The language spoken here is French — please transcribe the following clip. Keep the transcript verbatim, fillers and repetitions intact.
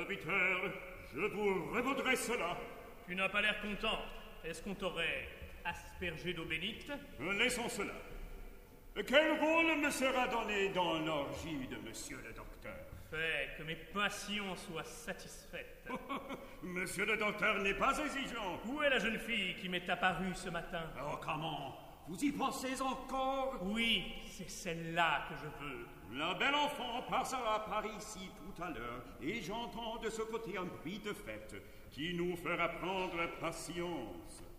Serviteur, je vous revaudrai cela. Tu n'as pas l'air content. Est-ce qu'on t'aurait aspergé d'eau bénite? Laissons cela. Quel rôle me sera donné dans l'orgie de monsieur le docteur? Fais que mes passions soient satisfaites. Monsieur le docteur n'est pas exigeant. Où est la jeune fille qui m'est apparue ce matin? Oh, comment? Vous y pensez encore? Oui, c'est celle-là que je veux. La belle enfant passera par ici tout à l'heure, et j'entends de ce côté un bruit de fête qui nous fera prendre patience.